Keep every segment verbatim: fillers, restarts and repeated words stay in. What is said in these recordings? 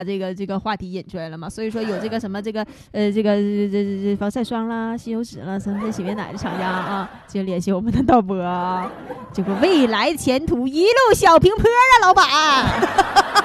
这个这个话题引出来了嘛，所以说有这个什么这个呃这个这这这防晒霜啦、吸油纸啦、三倍洗面奶的厂家啊，就联系我们的导播啊，这个未来前途一路小平坡啊，老板。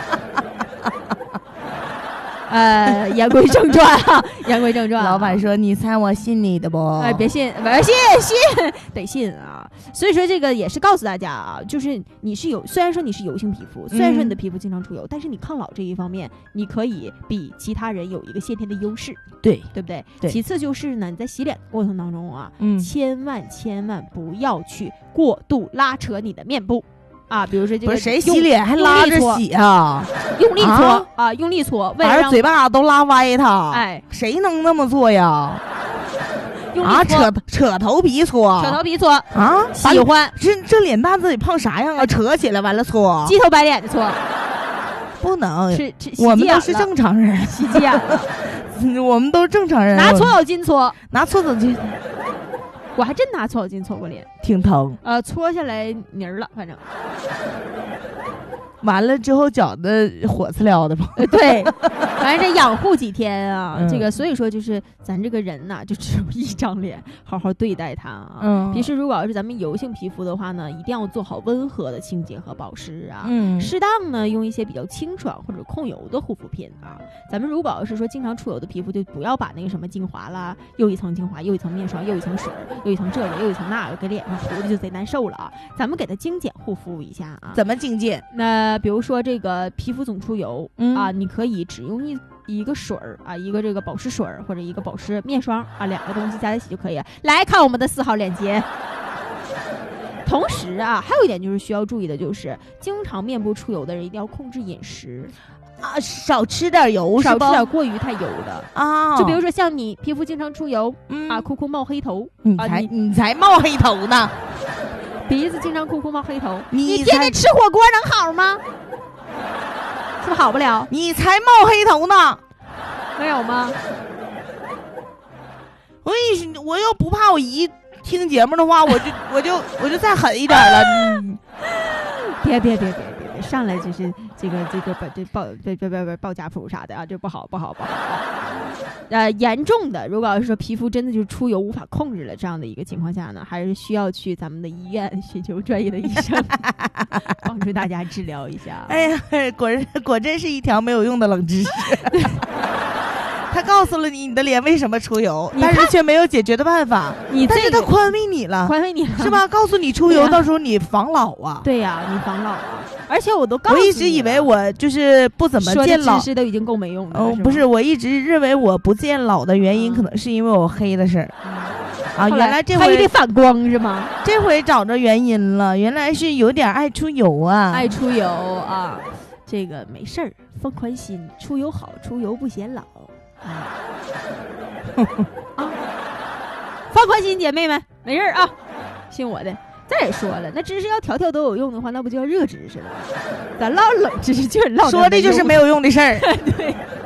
呃，言归正传啊，言归正传、啊。 老板说：“你猜我信你的不？” 哎，别信，别信，信得信啊！所以说这个也是告诉大家啊，就是你是有，虽然说你是油性皮肤，虽然说你的皮肤经常出油，嗯、但是你抗老这一方面，你可以比其他人有一个先天的优势， 对对不对？ 对。 其次就是呢，你在洗脸过程当中啊， 嗯， 千万千万不要去过度拉扯你的面部。啊，比如说这个， 不是谁洗脸还拉着洗啊？ 用力搓 啊, 啊，用力搓，为了让嘴巴都拉歪它。 哎， 谁能那么做呀？啊，扯扯头皮搓， 扯头皮搓啊， 喜欢。 这这脸蛋子得胖啥样啊？扯起来完了搓， 鸡头白脸的搓， 不能。 是我们都是正常人， 洗急眼了。 我们都是正常人。 拿搓手巾搓， 拿搓手巾。 我还真拿搓手巾搓过脸， 挺疼。 呃，搓下来泥儿了，反正。 完了之后饺子火刺撩的吧？ 呃，对，反正这养护几天啊， 嗯、 这个所以说就是咱这个人呐、啊，就只有一张脸，好好对待它啊。 嗯， 平时如果要是咱们油性皮肤的话呢，一定要做好温和的清洁和保湿啊。 嗯， 适当呢用一些比较清爽或者控油的护肤品啊。咱们如果要是说经常出油的皮肤，就不要把那个什么精华啦，又一层精华，又一层面霜，又一层水，又一层这个，又一层那个，给脸上糊的就贼难受了啊。咱们给它精简护肤一下啊。 怎么精简？ 那比如说这个皮肤总出油、 嗯、 啊，你可以只用一一个水儿啊，一个这个保湿水儿或者一个保湿面霜啊，两个东西加在一起就可以了。来看我们的四号链接。同时啊，还有一点就是需要注意的，就是经常面部出油的人一定要控制饮食啊，少吃点油， 少吃点过于太油的啊。 就比如说像你皮肤经常出油、 嗯、 啊，哭哭冒黑头， 你才、 啊、 你, 你才冒黑头呢。 鼻子经常哭哭冒黑头， 你你天天吃火锅能好吗？是不是好不了？ 你才冒黑头呢， 没有吗？ 我一我又不怕我姨听节目的话，我就我就我就再狠一点了。嗯、 别别别别别别，上来就是这个这个把这报别别别别报家谱啥的啊，这不好不好不好。呃，严重的，如果要是说皮肤真的就是出油无法控制了这样的一个情况下呢，还是需要去咱们的医院寻求专业的医生帮助大家治疗一下。 哎呀，果然果真是一条没有用的冷知识。他告诉了你你的脸为什么出油，但是却没有解决的办法。 你、这个、 但是他宽慰你了， 宽慰你了是吧？告诉你出油，到时候你防老啊。 对呀、啊，你防老啊。而且我都告诉你， 我一直以为我就是不怎么见老， 知识都已经够没用的。 哦，不是，我一直认为我不见老的原因，可能是因为我黑的事儿。嗯、啊，原来这回黑的反光是吗？ 这回找着原因了，原来是有点爱出油啊， 爱出油啊。这个没事儿，放宽心，出油好，出油不显老。啊，放宽心，姐妹们，没事啊，信我的。再说了，那知识要条条都有用的话，那不就要热知识了？咱唠冷知识就是唠， 说的就是没有用的事儿。 对。